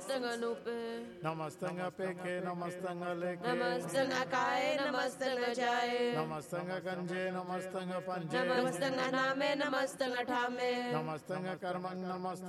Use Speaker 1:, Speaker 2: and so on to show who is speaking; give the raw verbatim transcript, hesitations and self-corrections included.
Speaker 1: नमस्तंग अनूपे
Speaker 2: नमस्तंग पेके नमस्तंग लेके
Speaker 1: नमस्तंग अकाये नमस्तंग जाये
Speaker 2: नमस्तंग कंजे नमस्तंग पंजे
Speaker 1: नमस्तंग नामे नमस्तंग ठामे
Speaker 2: नमस्तंग कर्मं नमस्तंग